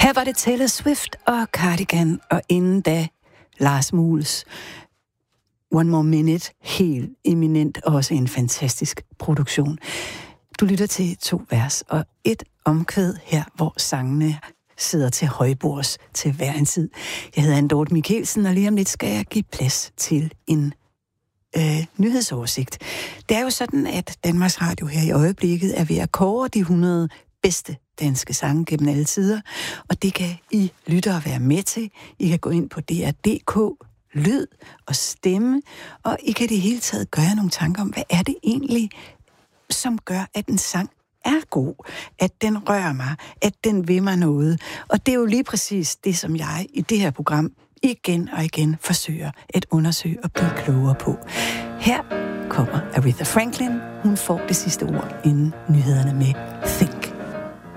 Her var det Taylor Swift og Cardigan, og inden da Lars Muhls One More Minute, helt eminent, også en fantastisk produktion. Du lytter til 2 vers og et omkvæd her, hvor sangene sidder til højbords til hver en tid. Jeg hedder Anne Dorte Michelsen, og lige om lidt skal jeg give plads til en nyhedsoversigt. Det er jo sådan, at Danmarks Radio her i øjeblikket er ved at kåre de 100 bedste danske sange gennem alle tider, og det kan I lyttere være med til. I kan gå ind på DR.dk, lyd og stemme, og I kan i det hele taget gøre nogle tanker om, hvad er det egentlig, som gør, at en sang er god, at den rører mig, at den vil mig noget. Og det er jo lige præcis det, som jeg i det her program igen og igen forsøger at undersøge og blive klogere på. Her kommer Aretha Franklin. Hun får det sidste ord inden nyhederne med Think.